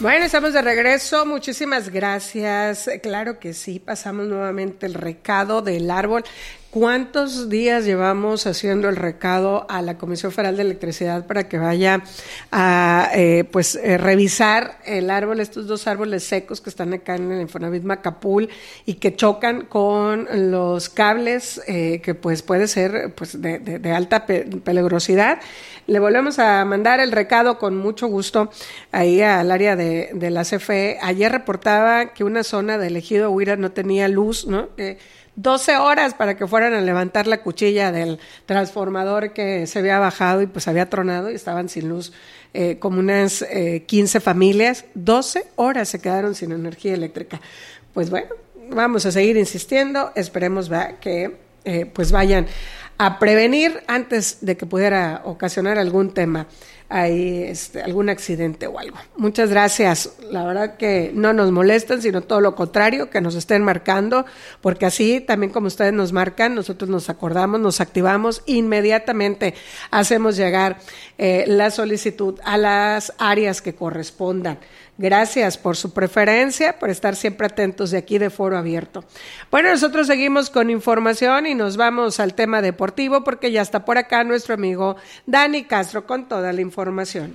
Bueno, estamos de regreso. Muchísimas gracias. Claro que sí, pasamos nuevamente el recado del árbol. ¿Cuántos días llevamos haciendo el recado a la Comisión Federal de Electricidad para que vaya a revisar el árbol, estos dos árboles secos que están acá en el Infonavit Macapul y que chocan con los cables que pues puede ser pues de alta peligrosidad? Le volvemos a mandar el recado con mucho gusto ahí al área de la CFE. Ayer reportaba que una zona de Ejido Huira no tenía luz, ¿no? 12 horas para que fueran a levantar la cuchilla del transformador que se había bajado y pues había tronado y estaban sin luz como unas 15 familias. 12 horas se quedaron sin energía eléctrica. Pues bueno, vamos a seguir insistiendo, esperemos que pues vayan a prevenir antes de que pudiera ocasionar algún tema, ahí algún accidente o algo. Muchas gracias. La verdad que no nos molestan, sino todo lo contrario, que nos estén marcando, porque así también como ustedes nos marcan, nosotros nos acordamos, nos activamos, inmediatamente hacemos llegar la solicitud a las áreas que correspondan. Gracias por su preferencia, por estar siempre atentos de aquí de Foro Abierto. Bueno, nosotros seguimos con información y nos vamos al tema deportivo porque ya está por acá nuestro amigo Dani Castro con toda la información.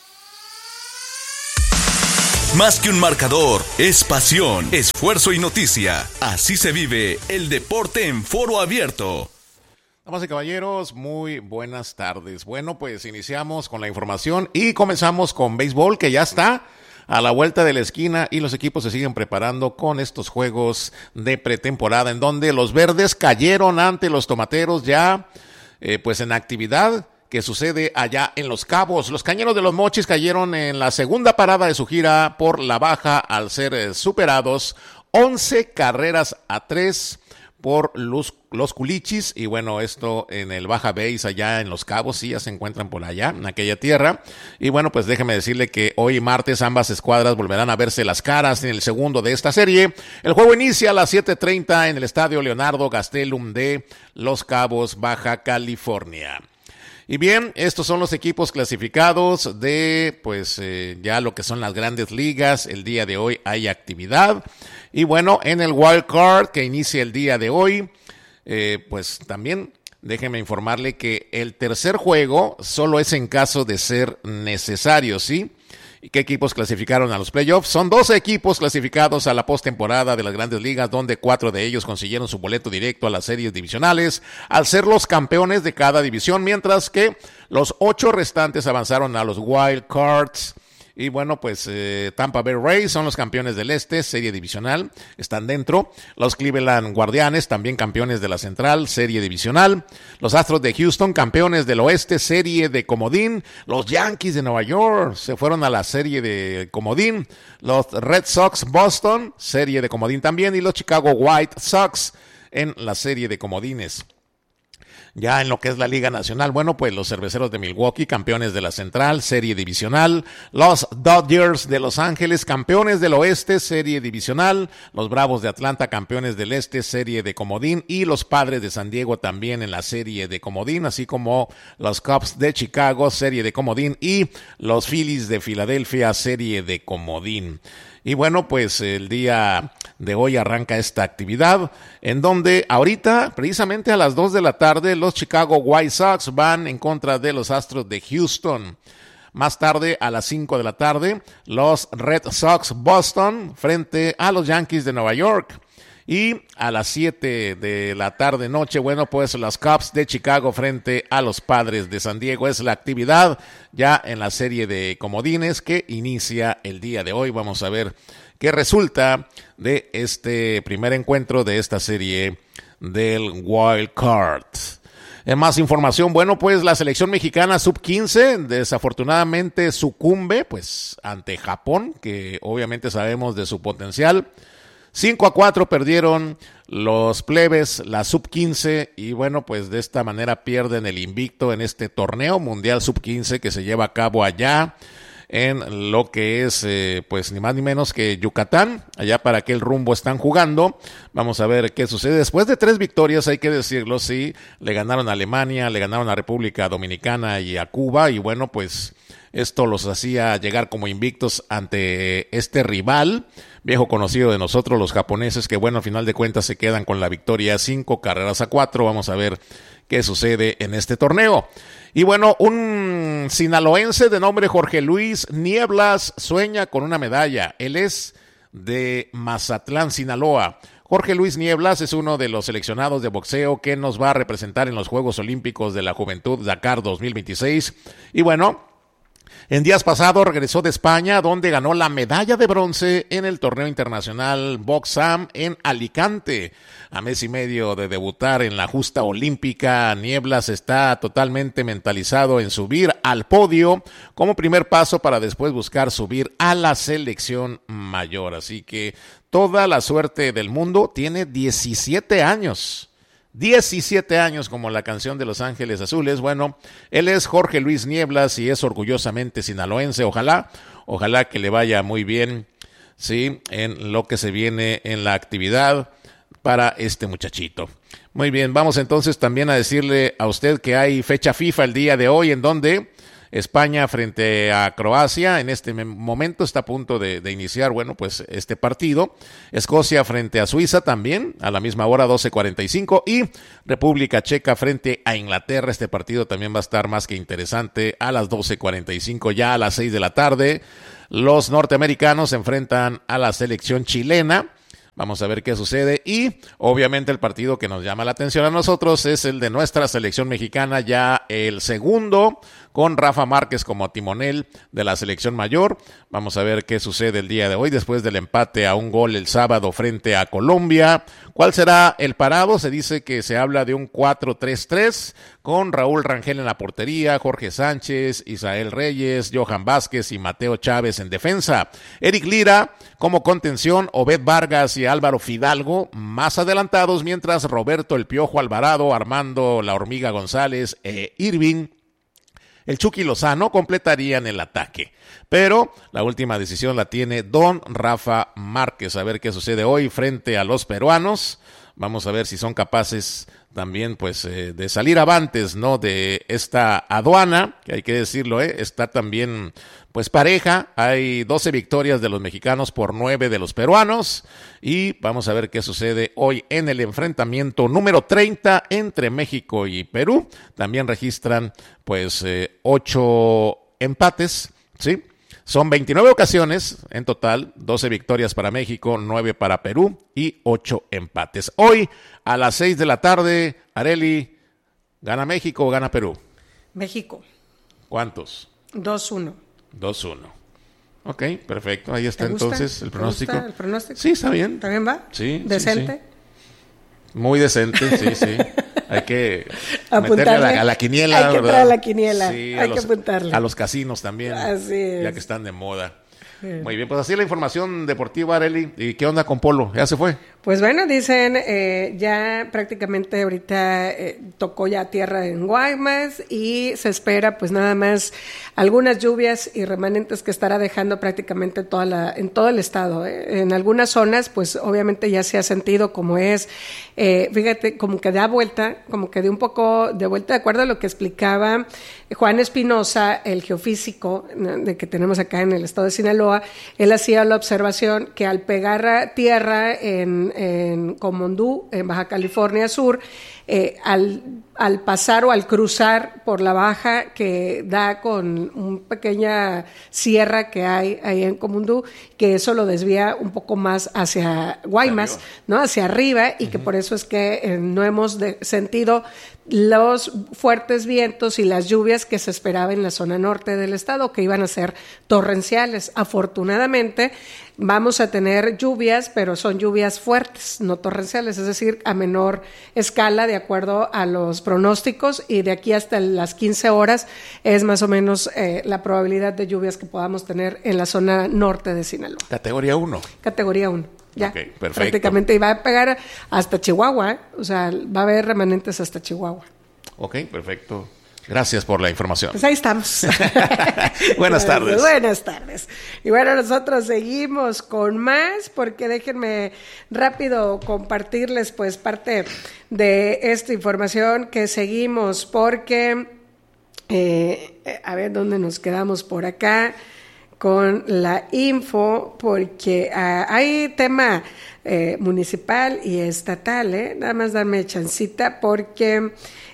Más que un marcador, es pasión, esfuerzo y noticia. Así se vive el deporte en Foro Abierto. Damas y caballeros, muy buenas tardes. Bueno, pues iniciamos con la información y comenzamos con béisbol, que ya está a la vuelta de la esquina y los equipos se siguen preparando con estos juegos de pretemporada en donde los verdes cayeron ante los tomateros ya pues en actividad que sucede allá en Los Cabos. Los Cañeros de los Mochis cayeron en la segunda parada de su gira por la baja al ser superados 11 carreras a 3 por los Culichis, y bueno, esto en el Baja Base allá en Los Cabos, sí, ya se encuentran por allá, en aquella tierra, y bueno, pues déjeme decirle que hoy martes ambas escuadras volverán a verse las caras en el segundo de esta serie. El juego inicia a las 7:30 en el Estadio Leonardo Gastelum de Los Cabos, Baja California. Y bien, estos son los equipos clasificados de, pues, ya lo que son las grandes ligas. El día de hoy hay actividad. Y bueno, en el Wild Card que inicia el día de hoy, pues también déjeme informarle que el tercer juego solo es en caso de ser necesario, ¿sí? ¿Y qué equipos clasificaron a los playoffs? Son 12 equipos clasificados a la postemporada de las Grandes Ligas, donde 4 de ellos consiguieron su boleto directo a las series divisionales al ser los campeones de cada división, mientras que los 8 restantes avanzaron a los Wild Cards. Y bueno, pues Tampa Bay Rays son los campeones del Este, serie divisional, están dentro. Los Cleveland Guardianes, también campeones de la Central, serie divisional. Los Astros de Houston, campeones del Oeste, serie de comodín. Los Yankees de Nueva York se fueron a la serie de comodín. Los Red Sox Boston, serie de comodín también. Y los Chicago White Sox en la serie de comodines. Ya en lo que es la Liga Nacional, bueno, pues los Cerveceros de Milwaukee, campeones de la Central, serie divisional. Los Dodgers de Los Ángeles, campeones del Oeste, serie divisional. Los Bravos de Atlanta, campeones del Este, serie de comodín. Y los Padres de San Diego también en la serie de comodín, así como los Cubs de Chicago, serie de comodín. Y los Phillies de Filadelfia, serie de comodín. Y bueno, pues el día de hoy arranca esta actividad en donde ahorita, precisamente a las 2 de la tarde, los Chicago White Sox van en contra de los Astros de Houston. Más tarde, a las 5 de la tarde, los Red Sox Boston frente a los Yankees de Nueva York. Y a las 7 de la tarde noche, bueno, pues los Cubs de Chicago frente a los Padres de San Diego. Es la actividad ya en la serie de comodines que inicia el día de hoy. Vamos a ver qué resulta de este primer encuentro de esta serie del Wild Card. En más información, bueno, pues la selección mexicana sub-15 desafortunadamente sucumbe pues ante Japón, que obviamente sabemos de su potencial. 5-4 perdieron los plebes, la sub-15, y bueno, pues de esta manera pierden el invicto en este torneo mundial sub-15 que se lleva a cabo allá en lo que es, pues ni más ni menos que Yucatán. Allá para aquel rumbo están jugando. Vamos a ver qué sucede. Después de 3 victorias, hay que decirlo, sí, le ganaron a Alemania, le ganaron a República Dominicana y a Cuba, y bueno, pues esto los hacía llegar como invictos ante este rival, viejo conocido de nosotros, los japoneses, que bueno, al final de cuentas se quedan con la victoria 5-4. Vamos a ver qué sucede en este torneo. Y bueno, un sinaloense de nombre Jorge Luis Nieblas sueña con una medalla. Él es de Mazatlán, Sinaloa. Jorge Luis Nieblas es uno de los seleccionados de boxeo que nos va a representar en los Juegos Olímpicos de la Juventud Dakar 2026. Y bueno, en días pasados regresó de España, donde ganó la medalla de bronce en el torneo internacional Boxam en Alicante. A mes y medio de debutar en la justa olímpica, Nieblas está totalmente mentalizado en subir al podio como primer paso para después buscar subir a la selección mayor. Así que toda la suerte del mundo. Tiene 17 años. 17 años, como la canción de Los Ángeles Azules. Bueno, él es Jorge Luis Nieblas y es orgullosamente sinaloense. Ojalá que le vaya muy bien, sí, en lo que se viene en la actividad para este muchachito. Muy bien, vamos entonces también a decirle a usted que hay fecha FIFA el día de hoy, en donde España frente a Croacia en este momento está a punto de iniciar, bueno, pues este partido. Escocia frente a Suiza también a la misma hora, 12:45, y República Checa frente a Inglaterra. Este partido también va a estar más que interesante a las 12:45. Ya a las 6 de la tarde los norteamericanos se enfrentan a la selección chilena. Vamos a ver qué sucede, y obviamente el partido que nos llama la atención a nosotros es el de nuestra selección mexicana, ya el segundo, con Rafa Márquez como timonel de la selección mayor. Vamos a ver qué sucede el día de hoy después del empate a 1 gol el sábado frente a Colombia. ¿Cuál será el parado? Se dice que se habla de un 4-3-3 con Raúl Rangel en la portería, Jorge Sánchez, Isael Reyes, Johan Vázquez y Mateo Chávez en defensa. Eric Lira como contención, Obed Vargas y Álvaro Fidalgo más adelantados, mientras Roberto El Piojo Alvarado, Armando La Hormiga González e Irving el Chucky Lozano completarían el ataque. Pero la última decisión la tiene don Rafa Márquez. A ver qué sucede hoy frente a los peruanos. Vamos a ver si son capaces también, pues, de salir avantes, ¿no?, de esta aduana, que hay que decirlo, está también, pues, pareja. Hay 12 victorias de los mexicanos por 9 de los peruanos, y vamos a ver qué sucede hoy en el enfrentamiento número 30 entre México y Perú. También registran, pues, 8 empates, ¿sí? Son 29 ocasiones en total, 12 victorias para México, 9 para Perú y 8 empates. Hoy a las 6 de la tarde, Areli, ¿gana México o gana Perú? México. ¿Cuántos? 2-1. 2-1. Ok, perfecto. Ahí está entonces el pronóstico. ¿Te gusta el pronóstico? Sí, está bien. ¿Está bien, va? Sí. ¿Decente? Sí. Muy decente, sí, sí. Hay que apuntarle meterle a la quiniela. Hay que entrar a la quiniela. Sí, hay que apuntarle. A los casinos también. Así es. Ya que están de moda. Muy bien, pues así la información deportiva, Areli. ¿Y qué onda con Polo? ¿Ya se fue? Pues bueno, dicen, ya prácticamente ahorita tocó ya tierra en Guaymas y se espera pues nada más algunas lluvias y remanentes que estará dejando prácticamente en todo el estado. En algunas zonas pues obviamente ya se ha sentido como es, fíjate, como que da vuelta, como que de un poco de vuelta de acuerdo a lo que explicaba Juan Espinosa, el geofísico de que tenemos acá en el estado de Sinaloa. Él hacía la observación que al pegar a tierra en Comondú, en Baja California Sur, al pasar o al cruzar por la baja que da con una pequeña sierra que hay ahí en Comondú, que eso lo desvía un poco más hacia Guaymas, ¿no?, hacia arriba, y que por eso es que no hemos sentido los fuertes vientos y las lluvias que se esperaba en la zona norte del estado, que iban a ser torrenciales. Afortunadamente vamos a tener lluvias, pero son lluvias fuertes, no torrenciales, es decir, a menor escala de acuerdo a los pronósticos, y de aquí hasta las 15 horas es más o menos la probabilidad de lluvias que podamos tener en la zona norte de Sinaloa. Categoría 1. Categoría 1. Ya, okay, perfecto. Prácticamente, y va a pegar hasta Chihuahua, o sea, va a haber remanentes hasta Chihuahua. Ok, perfecto. Gracias por la información. Pues ahí estamos. Buenas tardes. Buenas tardes. Y bueno, nosotros seguimos con más, porque déjenme rápido compartirles pues parte de esta información que seguimos, porque a ver dónde nos quedamos por acá con la info, porque hay tema municipal y estatal, nada más darme chancita, porque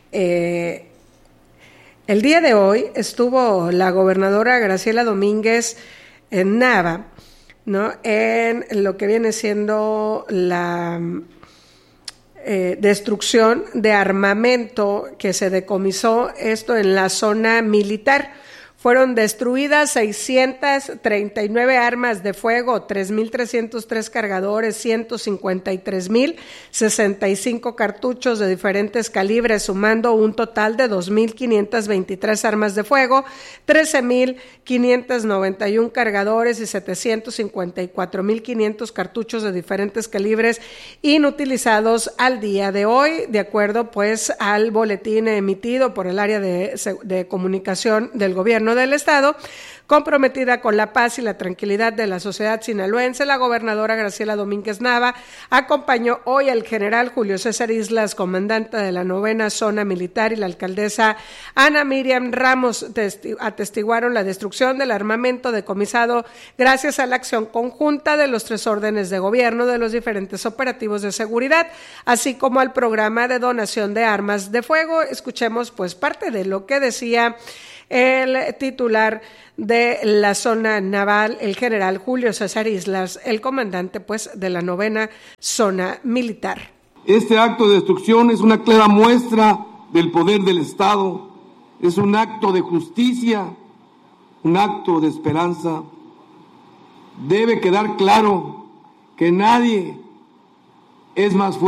el día de hoy estuvo la gobernadora Graciela Domínguez en Nava, ¿no? En lo que viene siendo la destrucción de armamento que se decomisó, esto en la zona militar. Fueron destruidas 639 armas de fuego, 3.303 cargadores, 153.065 cartuchos de diferentes calibres, sumando un total de 2.523 armas de fuego, 13.591 cargadores y 754.500 cartuchos de diferentes calibres inutilizados al día de hoy, de acuerdo pues al boletín emitido por el área de comunicación del gobierno del estado. Comprometida con la paz y la tranquilidad de la sociedad sinaloense, la gobernadora Graciela Domínguez Nava acompañó hoy al general Julio César Islas, comandante de la 9ª Zona Militar, y la alcaldesa Ana Miriam Ramos atestiguaron la destrucción del armamento decomisado gracias a la acción conjunta de los 3 órdenes de gobierno de los diferentes operativos de seguridad, así como al programa de donación de armas de fuego. Escuchemos pues parte de lo que decía el titular de la zona naval, el general Julio César Islas, el comandante pues de la 9ª Zona Militar. Este acto de destrucción es una clara muestra del poder del Estado, es un acto de justicia, un acto de esperanza. Debe quedar claro que nadie es más fuerte